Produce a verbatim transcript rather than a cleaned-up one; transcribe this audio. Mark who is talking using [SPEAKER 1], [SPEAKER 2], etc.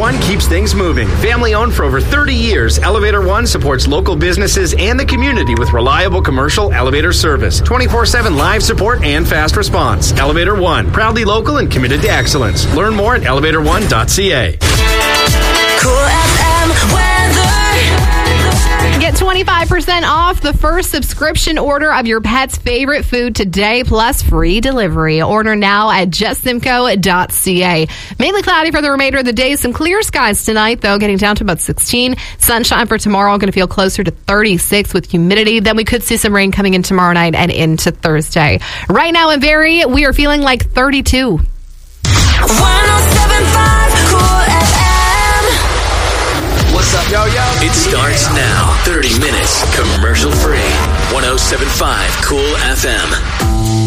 [SPEAKER 1] One keeps things moving. Family owned for over thirty years, Elevator One supports local businesses and the community with reliable commercial elevator service, twenty-four seven live support, and fast response. Elevator One, proudly local and committed to excellence. Learn more at elevator one dot c a.
[SPEAKER 2] Cool F M weather.
[SPEAKER 3] Get twenty-five percent off the first subscription order of your pet's favorite food today, plus free delivery. Order now at just simco dot c a. Mainly cloudy for the remainder of the day. Some clear skies tonight, though, getting down to about sixteen. Sunshine for tomorrow, going to feel closer to thirty-six with humidity. Then we could see some rain coming in tomorrow night and into Thursday. Right now in Barrie, we are feeling like thirty-two.
[SPEAKER 2] one oh seven point five Cool F M.
[SPEAKER 4] What's up, yo, yo?
[SPEAKER 5] It starts now. thirty minutes commercial free. one oh seven point five Cool F M.